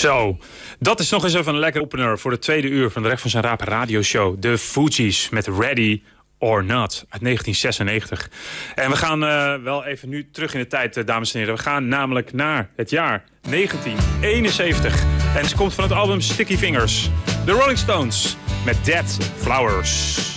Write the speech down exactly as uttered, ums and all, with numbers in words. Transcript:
Zo, dat is nog eens even een lekker opener voor de tweede uur van de Recht van zijn Raap radioshow. De Fugees met Ready or Not uit negentien zesennegentig. En we gaan uh, wel even nu terug in de tijd, uh, dames en heren. We gaan namelijk naar het jaar negentien eenenzeventig. En ze komt van het album Sticky Fingers. The Rolling Stones met Dead Flowers.